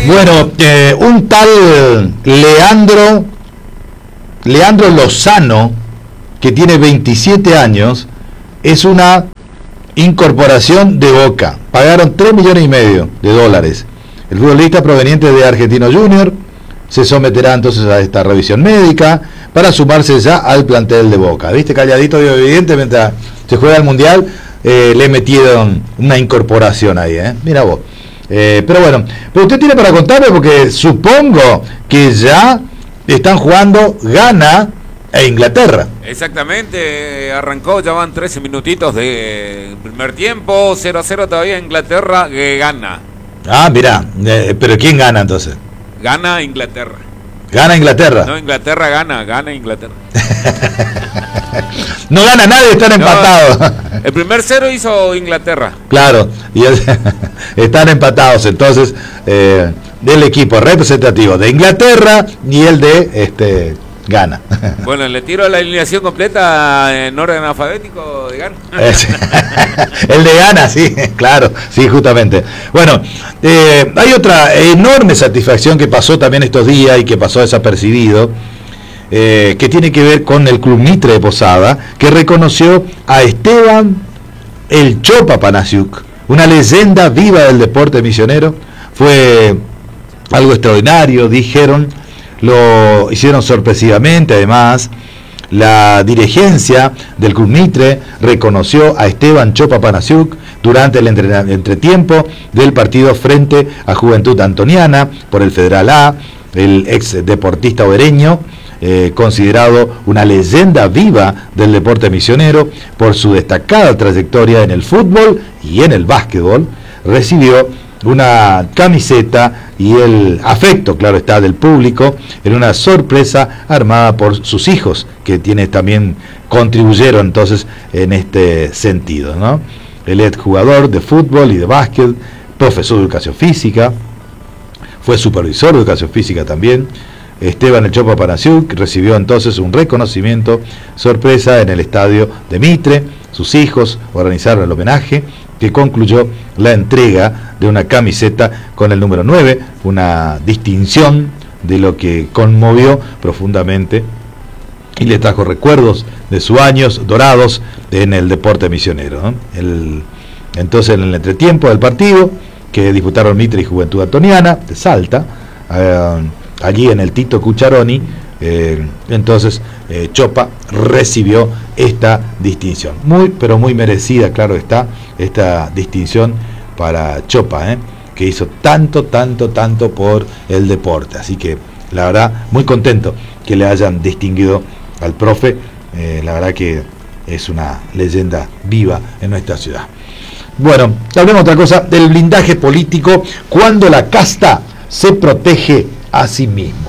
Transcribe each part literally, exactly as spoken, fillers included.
Bueno, eh, un tal Leandro, Leandro Lozano, que tiene veintisiete años, es una incorporación de Boca. Pagaron tres millones y medio de dólares. El futbolista proveniente de Argentino Junior se someterá entonces a esta revisión médica para sumarse ya al plantel de Boca. ¿Viste? Calladito y obediente mientras se juega el Mundial, eh, le metieron una incorporación ahí, ¿eh? Mira vos. Eh, pero bueno, pero usted tiene para contarme, porque supongo que ya están jugando Ghana e Inglaterra. Exactamente, arrancó, ya van trece minutitos de primer tiempo, cero a cero todavía. Inglaterra que gana. Ah, mirá, eh, pero ¿quién gana entonces? Gana Inglaterra. ¿Gana Inglaterra? No, Inglaterra gana, gana Inglaterra. No gana nadie, están empatados. No, el primer cero hizo Inglaterra. Claro, y el, están empatados entonces, eh, del equipo representativo de Inglaterra y el de este Ghana. Bueno, le tiro la alineación completa en orden alfabético de Ghana. El de Ghana, sí, claro, sí, justamente. Bueno, eh, hay otra enorme satisfacción que pasó también estos días y que pasó desapercibido, eh, que tiene que ver con el Club Mitre de Posada, que reconoció a Esteban el Chopa Panasiuk, una leyenda viva del deporte misionero. Fue algo extraordinario, dijeron. Lo hicieron sorpresivamente, además. La dirigencia del Club Mitre reconoció a Esteban Chopa Panasiuk durante el entretiempo del partido frente a Juventud Antoniana por el Federal A. El ex deportista obereño, eh, considerado una leyenda viva del deporte misionero por su destacada trayectoria en el fútbol y en el básquetbol, recibió una camiseta y el afecto, claro está, del público en una sorpresa armada por sus hijos, que tiene, también contribuyeron entonces en este sentido, ¿no? El ex jugador de fútbol y de básquet, profesor de educación física, fue supervisor de educación física también. Esteban el Chopa Panasiuk recibió entonces un reconocimiento sorpresa en el estadio de Mitre. Sus hijos organizaron el homenaje, que concluyó la entrega de una camiseta con el número nueve, una distinción de lo que conmovió profundamente y le trajo recuerdos de sus años dorados en el deporte misionero, ¿no? El, entonces, en el entretiempo del partido que disputaron Mitre y Juventud Antoniana de Salta, eh, allí en el Tito Cucharoni, eh, entonces eh, Chopa recibió esta distinción, muy pero muy merecida, claro está, esta distinción para Chopa, ¿eh? que hizo tanto, tanto, tanto por el deporte. Así que la verdad, muy contento que le hayan distinguido al profe. Eh, la verdad que es una leyenda viva en nuestra ciudad. Bueno, hablemos otra cosa, del blindaje político cuando la casta se protege a sí mismo.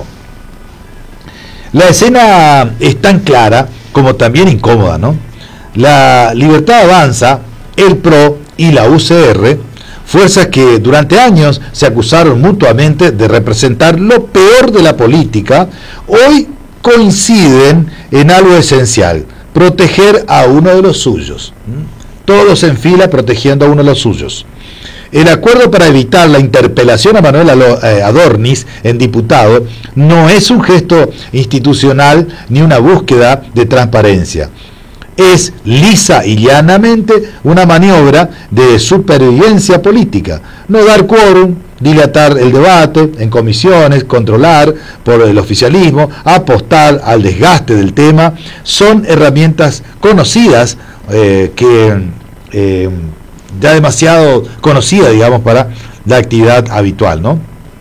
La escena es tan clara como también incómoda, ¿no? La Libertad Avanza, el P R O y la U C R, fuerzas que durante años se acusaron mutuamente de representar lo peor de la política, hoy coinciden en algo esencial: proteger a uno de los suyos. Todos en fila protegiendo a uno de los suyos. El acuerdo para evitar la interpelación a Manuel Adornis en diputado no es un gesto institucional ni una búsqueda de transparencia. Es lisa y llanamente una maniobra de supervivencia política. No dar quórum, dilatar el debate en comisiones, controlar por el oficialismo, apostar al desgaste del tema, son herramientas conocidas eh, que eh, ya demasiado conocidas, digamos, para la actividad habitual, ¿no?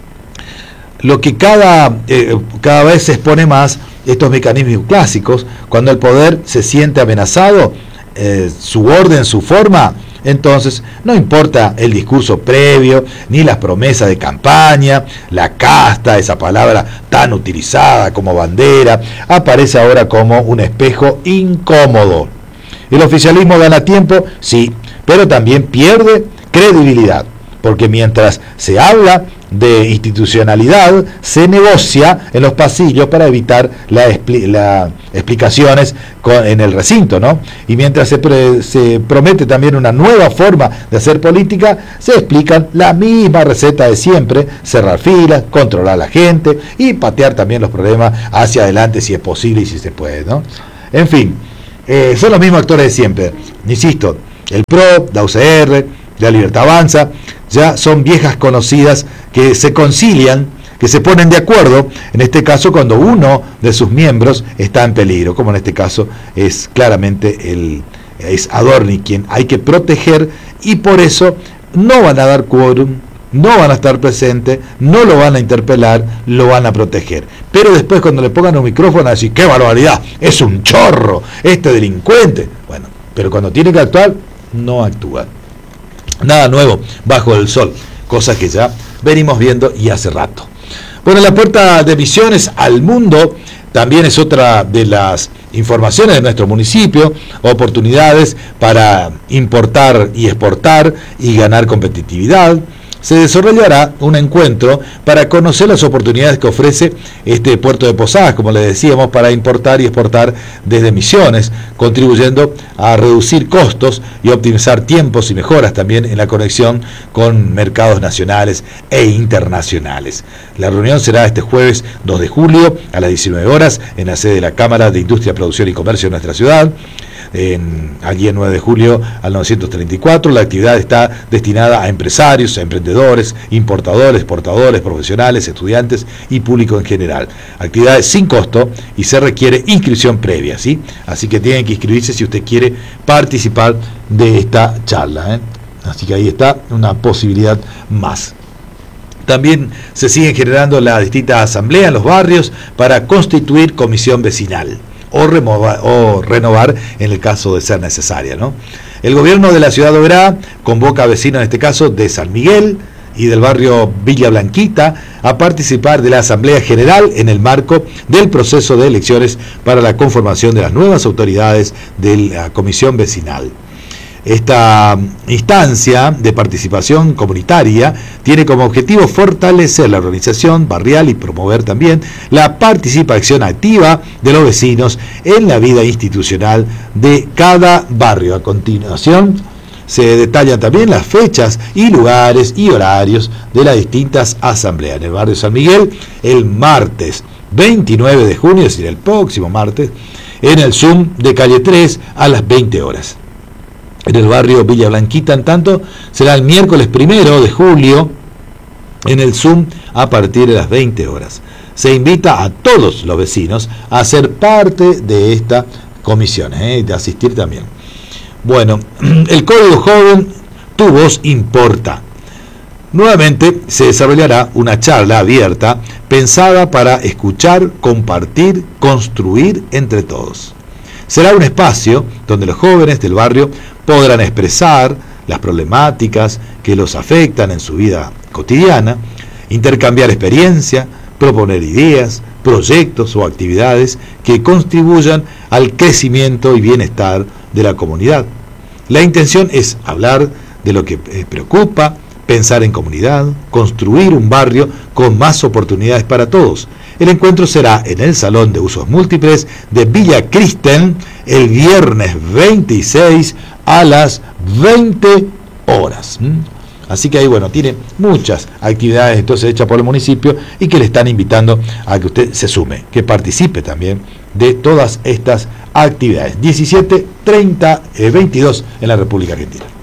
Lo que cada, eh, cada vez se expone más estos mecanismos clásicos, cuando el poder se siente amenazado, eh, su orden, su forma, entonces no importa el discurso previo, ni las promesas de campaña, la casta, esa palabra tan utilizada como bandera, aparece ahora como un espejo incómodo. El oficialismo gana tiempo, sí, pero también pierde credibilidad. porque mientras se habla de institucionalidad, se negocia en los pasillos para evitar las expli la explicaciones con, en el recinto, ¿no? Y mientras se, pre se promete también una nueva forma de hacer política, se explican la misma receta de siempre: cerrar filas, controlar a la gente y patear también los problemas hacia adelante si es posible y si se puede, ¿no? En fin, eh, son los mismos actores de siempre. Insisto, el P R O, la U C R, la Libertad Avanza, ya son viejas conocidas que se concilian, que se ponen de acuerdo, en este caso cuando uno de sus miembros está en peligro, como en este caso es claramente el, es Adorni quien hay que proteger, y por eso no van a dar quórum, no van a estar presentes, no lo van a interpelar, lo van a proteger. Pero después cuando le pongan un micrófono van a decir: ¡qué barbaridad! ¡Es un chorro! ¡Este delincuente! Bueno, pero cuando tiene que actuar, no actúa. Nada nuevo bajo el sol, cosas que ya venimos viendo y hace rato. Bueno, la puerta de Misiones al mundo también es otra de las informaciones de nuestro municipio, oportunidades para importar y exportar y ganar competitividad. Se desarrollará un encuentro para conocer las oportunidades que ofrece este puerto de Posadas, como les decíamos, para importar y exportar desde Misiones, contribuyendo a reducir costos y optimizar tiempos y mejoras también en la conexión con mercados nacionales e internacionales. La reunión será este jueves dos de julio a las diecinueve horas en la sede de la Cámara de Industria, Producción y Comercio de nuestra ciudad. En, allí en nueve de julio al novecientos treinta y cuatro. La actividad está destinada a empresarios, a emprendedores, importadores, exportadores, profesionales, estudiantes y público en general. Actividades sin costo y se requiere inscripción previa, ¿sí? Así que tienen que inscribirse si usted quiere participar de esta charla, ¿eh? Así que ahí está una posibilidad más. También se siguen generando las distintas asambleas en los barrios para constituir comisión vecinal o, removar, o renovar en el caso de ser necesaria, ¿no? El gobierno de la ciudad de Oberá convoca a vecinos, en este caso de San Miguel y del barrio Villa Blanquita, a participar de la Asamblea General en el marco del proceso de elecciones para la conformación de las nuevas autoridades de la comisión vecinal. Esta instancia de participación comunitaria tiene como objetivo fortalecer la organización barrial y promover también la participación activa de los vecinos en la vida institucional de cada barrio. A continuación se detallan también las fechas y lugares y horarios de las distintas asambleas. En el barrio San Miguel, el martes veintinueve de junio, es decir, el próximo martes, en el Zoom de calle tres a las veinte horas. En el barrio Villa Blanquita, en tanto, será el miércoles primero de julio en el Zoom a partir de las veinte horas. Se invita a todos los vecinos a ser parte de esta comisión, ¿eh? de asistir también. Bueno, el Código Joven, tu voz importa. Nuevamente se desarrollará una charla abierta pensada para escuchar, compartir, construir entre todos. Será un espacio donde los jóvenes del barrio podrán expresar las problemáticas que los afectan en su vida cotidiana, intercambiar experiencia, proponer ideas, proyectos o actividades que contribuyan al crecimiento y bienestar de la comunidad. La intención es hablar de lo que preocupa, pensar en comunidad, construir un barrio con más oportunidades para todos. El encuentro será en el Salón de Usos Múltiples de Villa Kristen el viernes veintiséis a las veinte horas. Así que ahí, bueno, tiene muchas actividades entonces hechas por el municipio y que le están invitando a que usted se sume, que participe también de todas estas actividades. diecisiete, treinta, veintidós en la República Argentina.